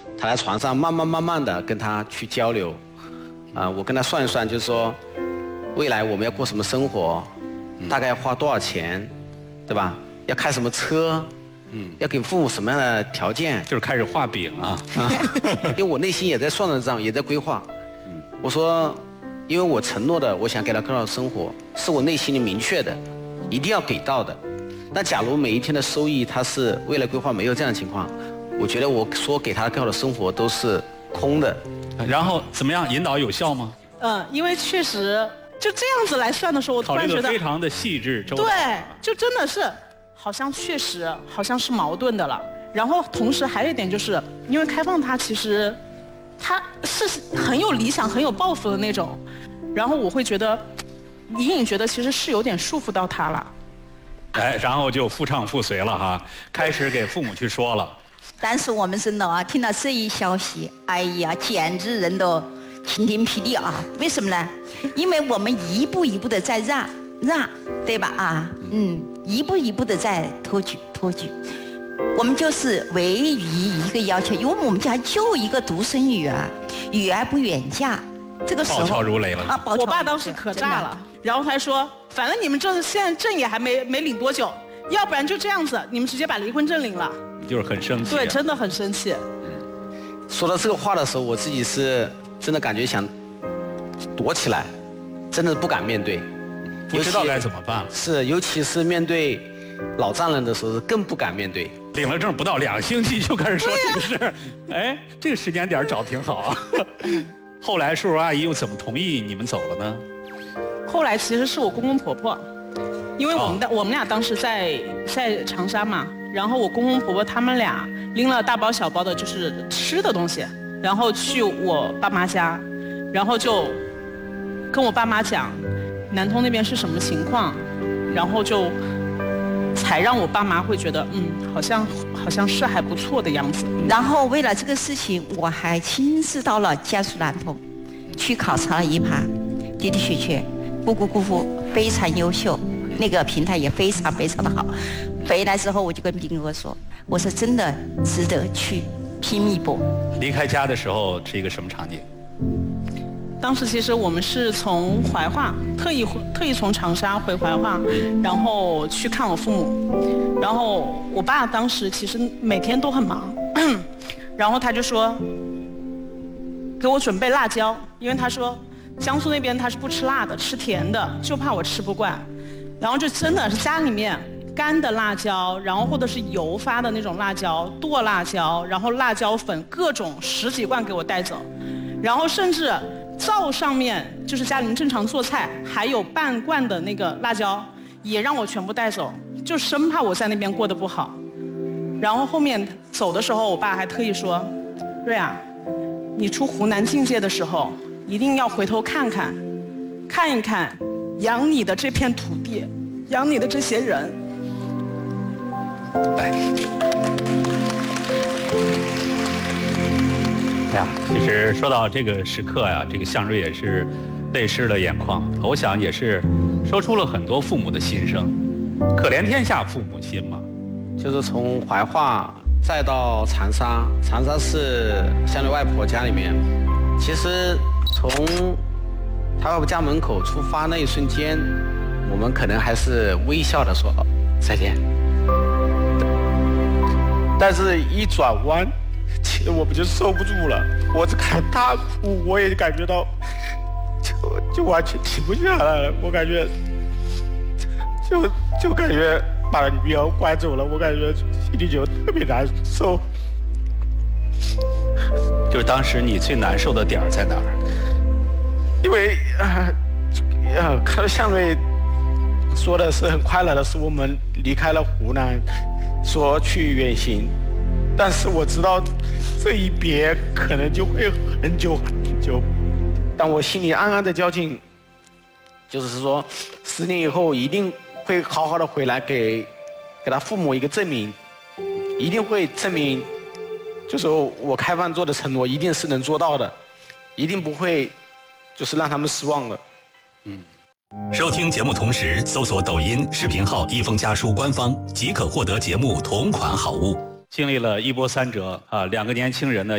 他在床上慢慢的跟他去交流，我跟他算一算，就是说未来我们要过什么生活，大概要花多少钱，对吧？要开什么车，要给父母什么样的条件， 就是开始画饼啊。 因为我内心也在算账，也在规划。我说，因为我承诺的，我想给他更好的生活，是我内心里明确的，一定要给到的。那假如每一天的收益，他是未来规划没有这样的情况，我觉得我说给他更好的生活都是空的。 然后怎么样引导有效吗？ 因为确实就这样子来算的时候，我突然觉得考虑得非常的细致周到。 对，就真的是好像确实好像是矛盾的了。然后同时还有一点就是，因为开放他其实他是很有理想、很有抱负的那种，然后我会觉得隐隐觉得其实是有点束缚到他了。 哎，然后就夫唱妇随了哈，开始给父母去说了。 但是我们孙老啊，听到这一消息，哎呀，简直人都晴天霹雳啊！为什么呢？因为我们一步一步的在让，对吧？一步一步的在托举。我们就是唯一一个要求，因为我们家就一个独生女儿，女儿不远嫁，这个时候暴跳如雷了啊！ 我爸当时可炸了，然后他说，反正你们现在证也还没领多久，要不然就这样子，你们直接把离婚证领了。 就是很生气。 对，真的很生气。 说到这个话的时候，我自己是真的感觉想躲起来，真的不敢面对， 不知道该怎么办。 是，尤其是面对老丈人的时候，更不敢面对。 领了证不到2星期就开始说这个事，哎，这个时间点找得挺好啊。后来叔叔阿姨又怎么同意你们走了呢？ 后来其实是我公公婆婆，因为我们俩当时在长沙嘛，然后我公公婆婆他们俩拎了大包小包的就是吃的东西，然后去我爸妈家，然后就跟我爸妈讲南通那边是什么情况，然后就才让我爸妈会觉得好像是还不错的样子。 然后为了这个事情，我还亲自到了江苏南通去考察了一盘，的确姑父非常优秀，那个平台也非常的好。回来之后我就跟斌哥说，我说真的值得去拼一波。 离开家的时候是一个什么场景？ 当时其实我们是从怀化特意从长沙回怀化，然后去看我父母。然后我爸当时其实每天都很忙，然后他就说给我准备辣椒，因为他说江苏那边他是不吃辣的，吃甜的，就怕我吃不惯。然后就真的是家里面干的辣椒，然后或者是油发的那种辣椒，剁辣椒，然后辣椒粉各种10几罐给我带走，然后甚至灶上面就是家里面正常做菜还有半罐的那个辣椒也让我全部带走，就生怕我在那边过得不好。然后后面走的时候，我爸还特意说，瑞啊，你出湖南境界的时候一定要回头看一看养你的这片土地，养你的这些人。 来，哎呀，其实说到这个时刻呀，这个向瑞也是泪湿了眼眶。我想也是说出了很多父母的心声，可怜天下父母心嘛。 就是从怀化再到长沙，长沙是相对外婆家里面。其实从他外婆家门口出发那一瞬间，我们可能还是微笑的说再见。但是一转弯，其实我们就受不住了。我只看他哭，我也感觉到就完全停不下来了。我感觉就感觉把女儿拐走了，我感觉心里就特别难受。 就是当时你最难受的点在哪儿？ 因为看到向瑞说的是很快乐的是我们离开了湖南，说去远行，但是我知道这一别可能就会很久很久，但我心里暗暗的较劲，就是说10年以后一定会好好的回来给他父母一个证明，一定会证明，就是我开放做的承诺一定是能做到的，一定不会就是让他们失望的。 收听节目同时搜索抖音视频号一封家书官方即可获得节目同款好物。 经历了一波三折啊，2个年轻人呢